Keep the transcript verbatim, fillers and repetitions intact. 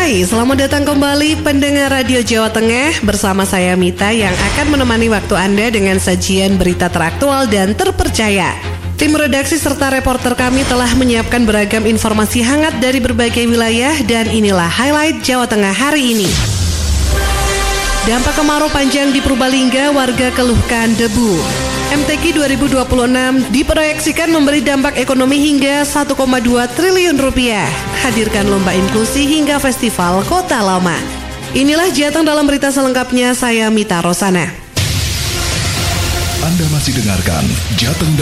Hai, selamat datang kembali pendengar Radio Jawa Tengah. Bersama saya Mita yang akan menemani waktu Anda dengan sajian berita teraktual dan terpercaya. Tim redaksi serta reporter kami telah menyiapkan beragam informasi hangat dari berbagai wilayah. Dan inilah highlight Jawa Tengah hari ini. Dampak kemarau panjang di Purbalingga, warga keluhkan debu. M T Q dua ribu dua puluh enam diproyeksikan memberi dampak ekonomi hingga satu koma dua triliun rupiah. Hadirkan lomba inklusi hingga festival Kota Lama. Inilah Jateng dalam berita selengkapnya, saya Mita Rosana. Anda masih dengarkan Jateng